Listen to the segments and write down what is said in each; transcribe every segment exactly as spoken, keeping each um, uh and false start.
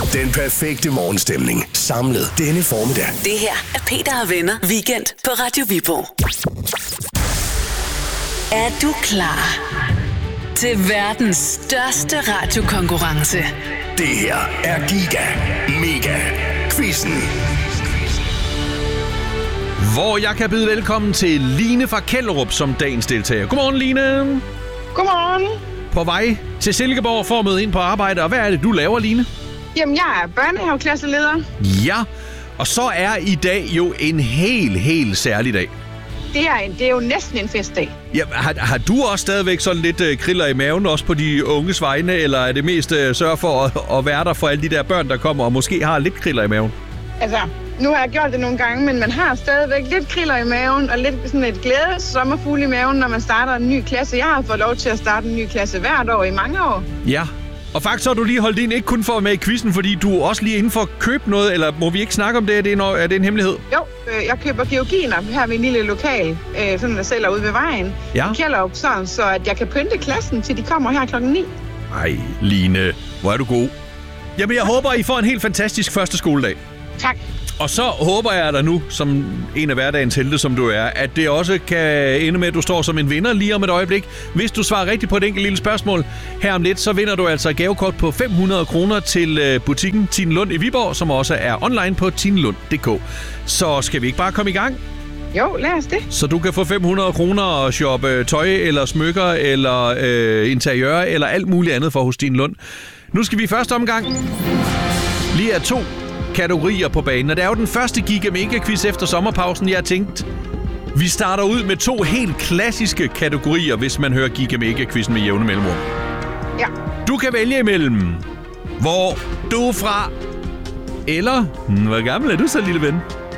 Den perfekte morgenstemning samlet denne formiddag. Det her er Peter og Venner Weekend på Radio Viborg. Er du klar til verdens største radiokonkurrence? Det her er Giga Mega Quizzen. Hvor jeg kan byde velkommen til Line fra Kjellerup som dagens deltager. Godmorgen, Line. Godmorgen. På vej til Silkeborg for at møde ind på arbejde. Og hvad er det, du laver, Line? Jamen, jeg er børnehaveklasseleder. Ja, og så er i dag jo en helt, helt særlig dag. Det er, en, det er jo næsten en festdag. Ja, har, har du også stadigvæk sådan lidt øh, kriller i maven, også på de unges vegne? Eller er det mest øh, sørge for at, at være der for alle de der børn, der kommer og måske har lidt kriller i maven? Altså, nu har jeg gjort det nogle gange, men man har stadigvæk lidt kriller i maven og lidt sådan et glædes sommerfugle i maven, når man starter en ny klasse. Jeg har fået lov til at starte en ny klasse hvert år i mange år. Ja, og faktisk har du lige holdt ind, ikke kun for at være med i quizzen, fordi du er også lige inden for at købe noget, eller må vi ikke snakke om det? Er det en, er det en hemmelighed? Jo, øh, jeg køber georginer her ved en lille lokal, øh, sådan der sælger ude ved vejen. Ja. I Kjellerup, sådan, så at jeg kan pynte klassen, til de kommer her klokken ni. Ej, Line, hvor er du god. Jamen, jeg håber, I får en helt fantastisk første skoledag. Tak. Og så håber jeg da nu, som en af hverdagens helte, som du er, at det også kan ende med, at du står som en vinder lige om et øjeblik. Hvis du svarer rigtigt på et enkelt lille spørgsmål her om lidt, så vinder du altså et gavekort på fem hundrede kroner til butikken Tine Lund i Viborg, som også er online på tinelund punktum d k. Så skal vi ikke bare komme i gang? Jo, lad os det. Så du kan få fem hundrede kroner og shoppe tøj eller smykker eller øh, interiør eller alt muligt andet for hos Tine Lund. Nu skal vi i første omgang lige have to kategorier på banen, og det er jo den første Giga Mega Quiz efter sommerpausen. Jeg har tænkt, vi starter ud med to helt klassiske kategorier, hvis man hører Giga Mega Quizzen med jævne mellemrum. Ja. Du kan vælge imellem, hvor du er fra, eller hvor gammel er du så, lille ven?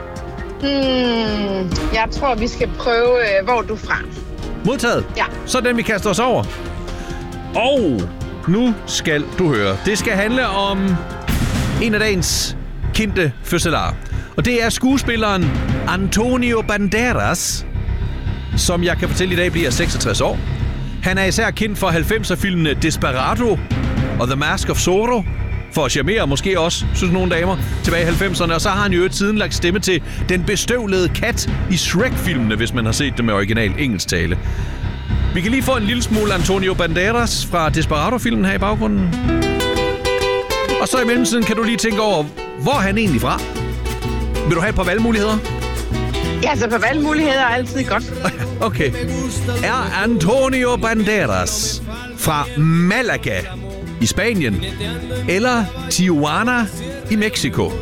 Hmm, jeg tror, vi skal prøve, hvor du er fra. Modtaget? Ja. Så er den, vi kaster os over. Og nu skal du høre. Det skal handle om en af dagens kendte fødselarer. Og det er skuespilleren Antonio Banderas, som jeg kan fortælle i dag bliver seksogtres år. Han er især kendt for halvfemser-filmene Desperado og The Mask of Zorro, for at charmere måske også, synes nogle damer, tilbage i halvfemserne. Og så har han jo et siden lagt stemme til den bestøvlede kat i Shrek-filmene, hvis man har set dem med original engelsk tale. Vi kan lige få en lille smule Antonio Banderas fra Desperado-filmen her i baggrunden. Og så i mellemtiden kan du lige tænke over, hvor er han egentlig fra? Vil du have et par valgmuligheder? Ja, så på valgmuligheder er altid godt. Okay. Er Antonio Banderas fra Malaga i Spanien eller Tijuana i Mexico?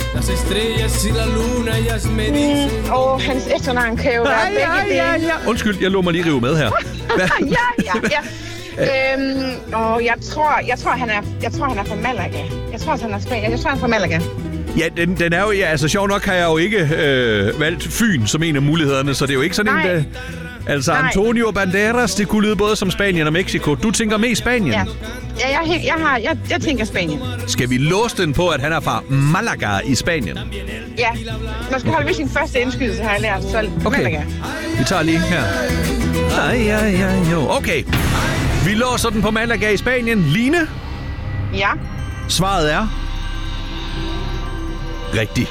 Mm, og hans efternavn kan jo være ja, begge ja, dele. ja. Undskyld, jeg lå mig lige rive med her. ja, ja, ja. Øhm, og jeg tror, jeg tror, han er, jeg tror, han er fra Malaga. Jeg tror, han er Spanien. Jeg tror, han er fra Malaga. Ja, den, den er jo, ja, altså sjov nok har jeg jo ikke øh, valgt Fyn som en af mulighederne, så det er jo ikke sådan Nej. en, der... Altså, Nej. Antonio Banderas, det kunne lyde både som Spanien og Mexico. Du tænker med i Spanien? Ja, ja jeg, jeg, har, jeg, jeg tænker Spanien. Skal vi låse den på, at han er fra Malaga i Spanien? Ja, man skal holde ved sin første indskydelse, har jeg lært. Så Okay, Malaga. vi tager lige her. Ej, ej, ej, jo. Okay, vi låser den på Malaga i Spanien. Line? Ja. Svaret er... rigtigt.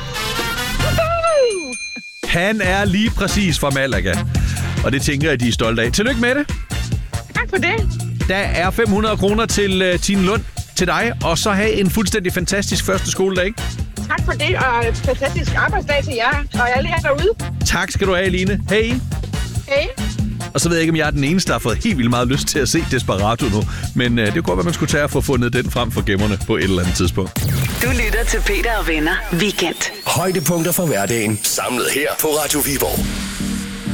Han er lige præcis fra Malaga. Og det tænker jeg, de er stolte af. Tillykke med det. Tak for det. Der er fem hundrede kroner til uh, Tine Lund til dig. Og så have en fuldstændig fantastisk første skoledag. Tak for det, og et fantastisk arbejdsdag til jer. Og alle jer derude. Tak skal du have, Line. Hej. Hej. Og så ved jeg ikke, om jeg er den eneste, der har fået helt vildt meget lyst til at se Desperado nu. Men uh, det kunne godt være, man skulle tage og få fundet den frem for gemmerne på et eller andet tidspunkt. Du lytter til Peter og Venner Weekend. Højdepunkter fra hverdagen samlet her på Radio Viborg.